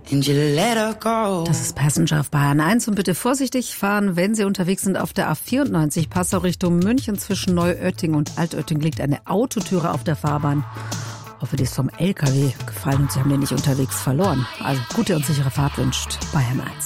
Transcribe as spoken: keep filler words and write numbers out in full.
and you let her go. Das ist Passenger auf Bayern eins und bitte vorsichtig fahren, wenn Sie unterwegs sind auf der A vierundneunzig Passau Richtung München. Zwischen Neuötting und Altötting liegt eine Autotüre auf der Fahrbahn. Ich hoffe, die ist vom L K W gefallen und Sie haben den nicht unterwegs verloren. Also gute und sichere Fahrt wünscht Bayern eins.